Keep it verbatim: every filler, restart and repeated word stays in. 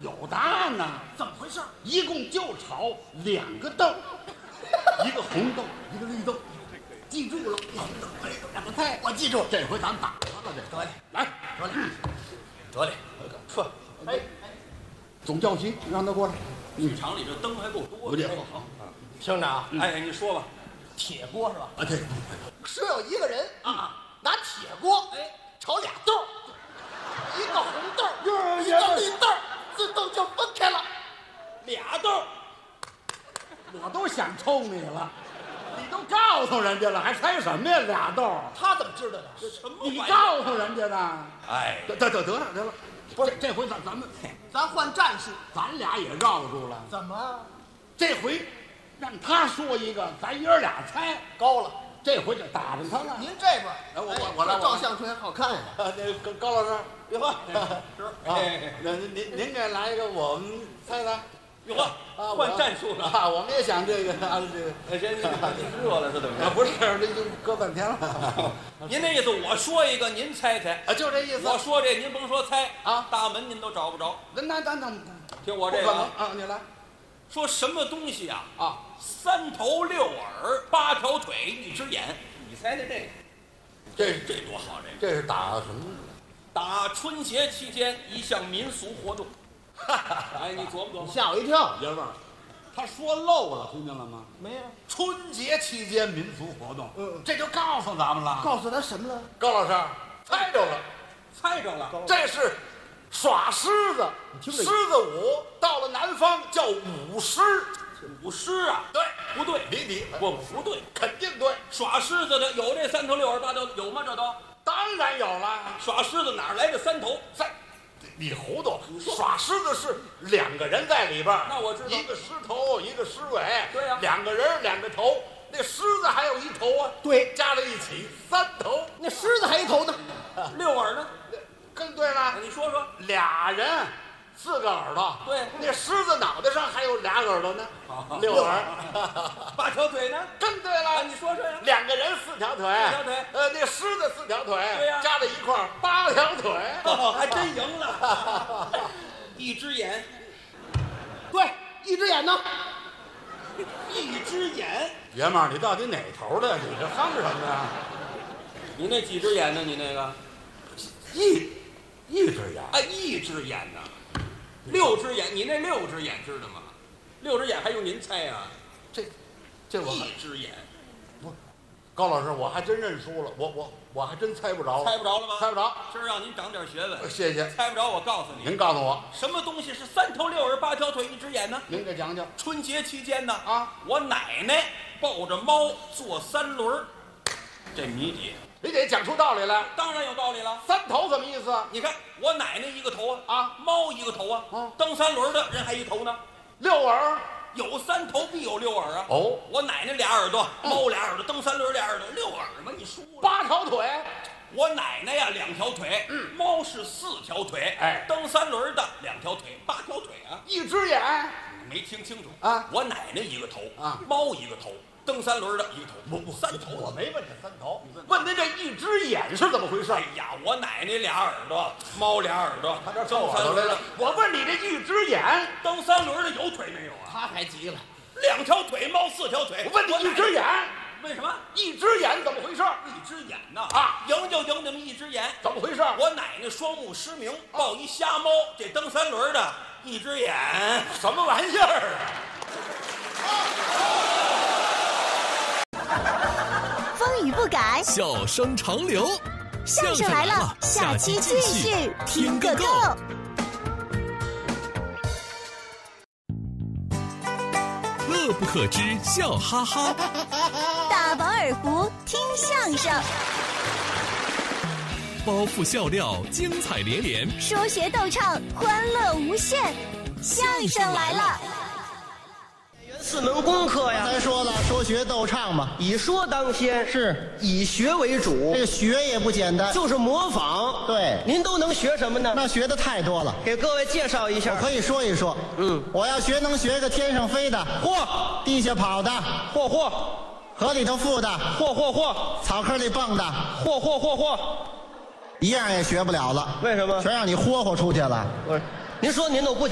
有答案呢。 怎么回事？ 一共就炒两个豆，一个红豆，一个绿豆。记住了，红豆、绿豆两个菜，我记住。这回咱打他了，这得嘞， 来， 得嘞，得嘞，说，哎， 总教习让他过来。 剧场里这灯还够多的。 有点好。 厅长， 哎，你说吧。 铁锅是吧？ 啊，对， 是有一个人啊，拿铁锅哎炒俩豆，一个红豆，一个绿豆，自动就分开了。 俩豆， 我都想抽你了，你都告诉人家了，还猜什么呀？俩豆， 他怎么知道的？ 什么你玩意儿？ 告诉人家的。 哎， 得得得得了得了，不是这回咱咱们咱换战术， 咱俩也绕住了。 怎么这回让他说一个，咱爷儿俩猜。 高了？ 这回就打着他了。 您这边， 哎我我我来这照相片好看呀。 啊，那高高老师， 哟呵， 是啊，那您您您给来一个，我们猜猜。 哟呵， 啊， 换战术了。 啊！我们也想这个啊，这个哎，谁您您热了是怎么着？ 啊，不是，这就搁半天了。 您那意思，我说一个，您猜猜。 啊，就这意思。 我说这，您甭说猜啊， 大门您都找不着。 那那咱怎么？ 听我这个啊， 啊，你来。 说什么东西啊？ 啊， 三头六耳，八条腿，一只眼。你猜猜这个？ 这这多好，这这是打什么？ 打春节期间一项民俗活动。哎，你琢磨琢磨。 吓我一跳。 爷们儿，他说漏了，听见了吗？ 没有。 春节期间民俗活动， 嗯， 这就告诉咱们了。 告诉他什么了？ 高老师猜着了， 猜着了， 这是耍狮子。 听狮子舞到了南方叫舞狮。 舞狮啊？ 对， 不对， 离题。 不不对， 肯定对。 耍狮子的有这三头六耳八条有吗？这都当然有了。 耍狮子哪儿来的三头？ 三，你糊涂。耍狮子是两个人在里边儿， 那我知道一个狮头，一个狮尾。 对呀两个人两个头，那狮子还有一头啊。 对， 加在一起三头。 那狮子还一头呢。 六耳呢？ 更对了， 你说说。 俩人四个耳朵。 对， 那狮子脑袋上还有俩耳朵呢，六耳。 八条腿呢？ 更对啊， 了， 你说说呀。 两个人四条腿， 四条腿呃，那狮子四条腿， 对呀加在一块儿八条腿。 哦，还真赢了。一只眼， 对，一只眼呢。 一只眼。 爷们儿，你到底哪头的？你这夯什么呀？ 你那几只眼呢？你那个？ 一一只眼。 啊，一只眼呢？六只眼，你那六只眼知道吗？六只眼还用您猜啊？ 这，这我还一只眼， 不，高老师，我还真认输了，我我我还真猜不着了。 猜不着了吗？ 猜不着。 今儿让您长点学问。 谢谢。 猜不着，我告诉你， 您告诉我， 什么东西是三头六耳八条腿一只眼呢？ 您给讲讲。 春节期间呢， 啊， 我奶奶抱着猫坐三轮儿，这谜底你得讲出道理来。 当然有道理了。 三头什么意思？ 你看我奶奶一个头啊， 啊， 猫一个头啊， 嗯蹬三轮的人还一头呢。 六耳。 有三头必有六耳啊！ 哦， 我奶奶俩耳朵，猫俩耳朵，蹬三轮俩耳朵，六耳嘛，你输了。 八条腿。 我奶奶呀两条腿， 嗯， 猫是四条腿， 哎， 蹬三轮的两条腿，八条腿啊！ 一只眼。 没听清楚啊！ 我奶奶一个头啊， 猫一个头，蹬三轮的一个头， 不不， 三头。 我没问这三头，问您这一只眼是怎么回事？ 哎呀，我奶奶俩耳朵，猫俩耳朵， 他这蹬三轮的。 我问你这一只眼， 蹬三轮的有腿没有啊？ 他还急了。 两条腿，猫四条腿。 我问你一只眼， 为什么？ 一只眼怎么回事？ 一只眼呐啊， 赢就赢那么一只眼， 怎么回事？ 我奶奶双目失明，抱一瞎猫，这蹬三轮的一只眼， 什么玩意儿啊？风雨不改， 笑声长流。 相声来了，下期继续听个够。 乐不可支，笑哈哈。 大饱耳福，听相声。 包袱笑料，精彩连连。 说学逗唱，欢乐无限。相声来了。 四门功课呀， 才说了，说学逗唱嘛， 以说当先， 是以学为主。 这个学也不简单， 就是模仿。 对， 您都能学什么呢？ 那学的太多了， 给各位介绍一下。 我可以说一说。 嗯， 我要学能学个天上飞的， 嚯， 地下跑的， 嚯嚯， 河里头浮的， 嚯嚯嚯， 草坑里蹦的， 嚯嚯嚯嚯， 一样也学不了了。 为什么？ 全让你霍霍出去了。 不是，您说您都不